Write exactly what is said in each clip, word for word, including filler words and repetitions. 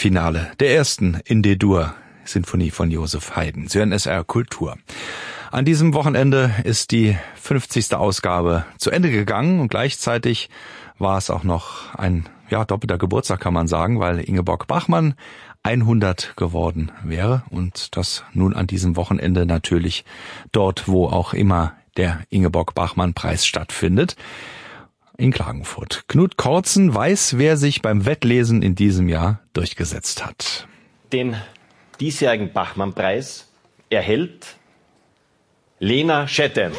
Finale der ersten in D-Dur Sinfonie von Joseph Haydn. Sie hören S R Kultur. An diesem Wochenende ist die fünfzigste Ausgabe zu Ende gegangen und gleichzeitig war es auch noch ein ja doppelter Geburtstag, kann man sagen, weil Ingeborg Bachmann hundert geworden wäre und das nun an diesem Wochenende natürlich dort, wo auch immer der Ingeborg Bachmann Preis stattfindet, in Klagenfurt. Knut Kortzen weiß, wer sich beim Wettlesen in diesem Jahr durchgesetzt hat. Den diesjährigen Bachmann-Preis erhält Lena Schette.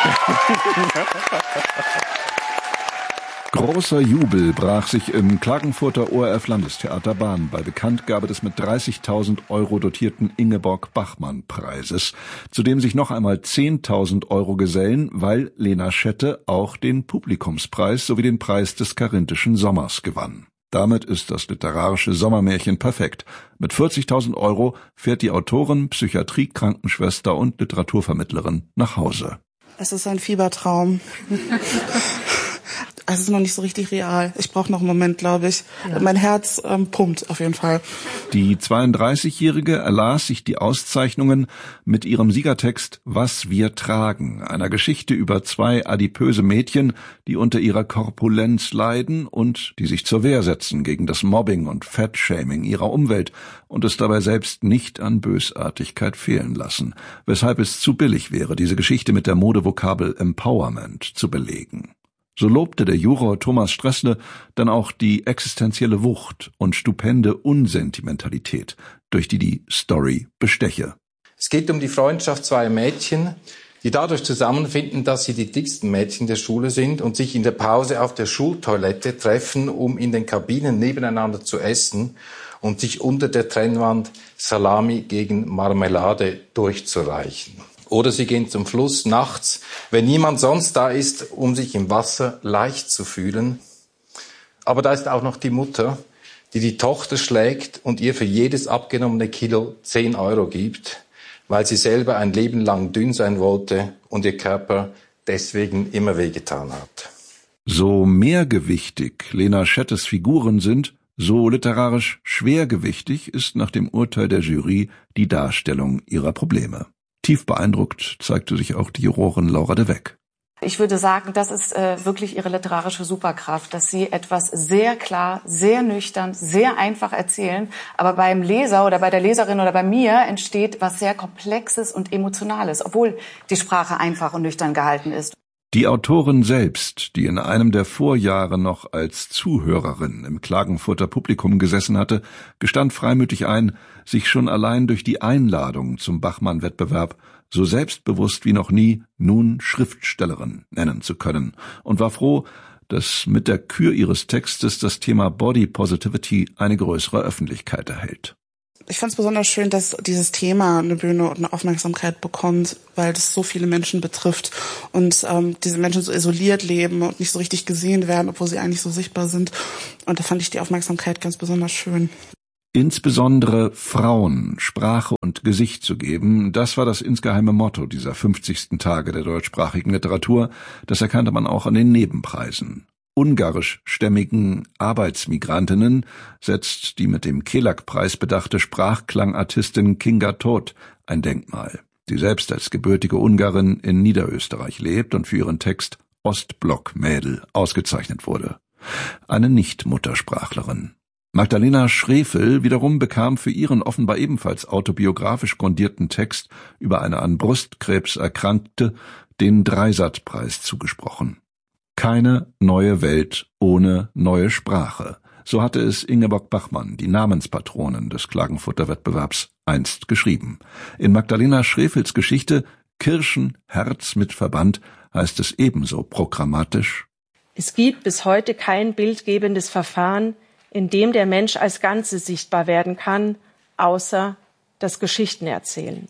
Großer Jubel brach sich im Klagenfurter O R F-Landestheater Bahn bei Bekanntgabe des mit dreißigtausend Euro dotierten Ingeborg-Bachmann-Preises, zu dem sich noch einmal zehntausend Euro gesellen, weil Lena Schette auch den Publikumspreis sowie den Preis des Karinthischen Sommers gewann. Damit ist das literarische Sommermärchen perfekt. Mit vierzigtausend Euro fährt die Autorin, Psychiatrie-Krankenschwester und Literaturvermittlerin nach Hause. Es ist ein Fiebertraum. Es ist noch nicht so richtig real. Ich brauche noch einen Moment, glaube ich. Ja. Mein Herz ähm, pumpt auf jeden Fall. Die zweiunddreißigjährige erlas sich die Auszeichnungen mit ihrem Siegertext »Was wir tragen«, einer Geschichte über zwei adipöse Mädchen, die unter ihrer Korpulenz leiden und die sich zur Wehr setzen gegen das Mobbing und Fettshaming ihrer Umwelt und es dabei selbst nicht an Bösartigkeit fehlen lassen, weshalb es zu billig wäre, diese Geschichte mit der Modevokabel Empowerment zu belegen. So lobte der Juror Thomas Stressle dann auch die existenzielle Wucht und stupende Unsentimentalität, durch die die Story besteche. Es geht um die Freundschaft zweier Mädchen, die dadurch zusammenfinden, dass sie die dicksten Mädchen der Schule sind und sich in der Pause auf der Schultoilette treffen, um in den Kabinen nebeneinander zu essen und sich unter der Trennwand Salami gegen Marmelade durchzureichen. Oder sie gehen zum Fluss nachts, wenn niemand sonst da ist, um sich im Wasser leicht zu fühlen. Aber da ist auch noch die Mutter, die die Tochter schlägt und ihr für jedes abgenommene Kilo zehn Euro gibt, weil sie selber ein Leben lang dünn sein wollte und ihr Körper deswegen immer wehgetan hat. So mehrgewichtig Lena Schettes Figuren sind, so literarisch schwergewichtig ist nach dem Urteil der Jury die Darstellung ihrer Probleme. Tief beeindruckt zeigte sich auch die Jurorin Laura de Weck. Ich würde sagen, das ist äh, wirklich ihre literarische Superkraft, dass sie etwas sehr klar, sehr nüchtern, sehr einfach erzählen, aber beim Leser oder bei der Leserin oder bei mir entsteht was sehr Komplexes und Emotionales, obwohl die Sprache einfach und nüchtern gehalten ist. Die Autorin selbst, die in einem der Vorjahre noch als Zuhörerin im Klagenfurter Publikum gesessen hatte, gestand freimütig ein, sich schon allein durch die Einladung zum Bachmann-Wettbewerb so selbstbewusst wie noch nie nun Schriftstellerin nennen zu können und war froh, dass mit der Kür ihres Textes das Thema Body Positivity eine größere Öffentlichkeit erhält. Ich fand es besonders schön, dass dieses Thema eine Bühne und eine Aufmerksamkeit bekommt, weil das so viele Menschen betrifft und ähm, diese Menschen so isoliert leben und nicht so richtig gesehen werden, obwohl sie eigentlich so sichtbar sind. Und da fand ich die Aufmerksamkeit ganz besonders schön. Insbesondere Frauen Sprache und Gesicht zu geben, das war das insgeheime Motto dieser fünfzigsten Tage der deutschsprachigen Literatur. Das erkannte man auch an den Nebenpreisen. Ungarischstämmigen Arbeitsmigrantinnen setzt die mit dem Kelag-Preis bedachte Sprachklangartistin Kinga Todt ein Denkmal, die selbst als gebürtige Ungarin in Niederösterreich lebt und für ihren Text Ostblock-Mädel ausgezeichnet wurde. Eine Nicht-Muttersprachlerin. Magdalena Schrefel wiederum bekam für ihren offenbar ebenfalls autobiografisch grundierten Text über eine an Brustkrebs Erkrankte den Dreisat-Preis zugesprochen. Keine neue Welt ohne neue Sprache. So hatte es Ingeborg Bachmann, die Namenspatronin des Klagenfurter Wettbewerbs, einst geschrieben. In Magdalena Schrefels Geschichte »Kirschen, Herz mit Verband« heißt es ebenso programmatisch: Es gibt bis heute kein bildgebendes Verfahren, in dem der Mensch als Ganzes sichtbar werden kann, außer das Geschichtenerzählen.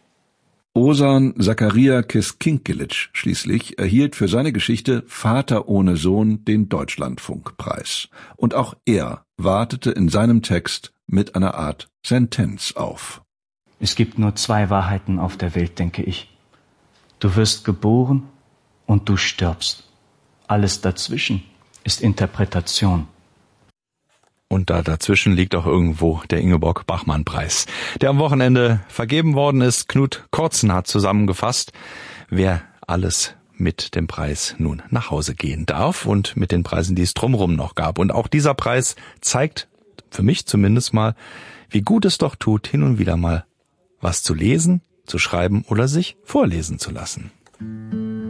Ozan Zakaria Keskinkelic schließlich erhielt für seine Geschichte »Vater ohne Sohn« den Deutschlandfunkpreis. Und auch er wartete in seinem Text mit einer Art Sentenz auf. Es gibt nur zwei Wahrheiten auf der Welt, denke ich. Du wirst geboren und du stirbst. Alles dazwischen ist Interpretation. Und da dazwischen liegt auch irgendwo der Ingeborg-Bachmann-Preis, der am Wochenende vergeben worden ist. Knut Kortzen hat zusammengefasst, wer alles mit dem Preis nun nach Hause gehen darf und mit den Preisen, die es drumherum noch gab. Und auch dieser Preis zeigt, für mich zumindest mal, wie gut es doch tut, hin und wieder mal was zu lesen, zu schreiben oder sich vorlesen zu lassen.